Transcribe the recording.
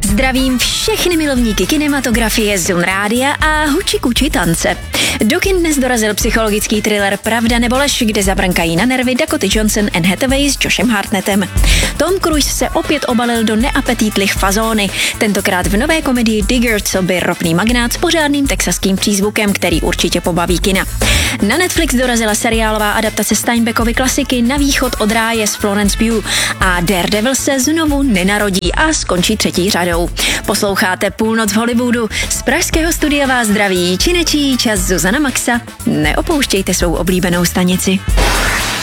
Zdravím všechny milovníky kinematografie, Zone Rádia a huči kuči tance. Do kin dnes dorazil psychologický thriller Pravda nebo lež, kde zabrnkají na nervy Dakota Johnson, Anne Hathaway s Joshem Hartnettem. Tom Cruise se opět obalil do neapetítlich fazóny, tentokrát v nové komedii Digger, co by ropný magnát s pořádným texaským přízvukem, který určitě pobaví kina. Na Netflix dorazila seriálová adaptace Steinbeckovy klasiky Na východ od ráje s Florence Pugh a Daredevil se znovu nenarodí a skončí třetí řadou. Posloucháte Půlnoc v Hollywoodu. Z pražského studia vás zdraví činečí čas Zuzana Maxa. Neopouštějte svou oblíbenou stanici.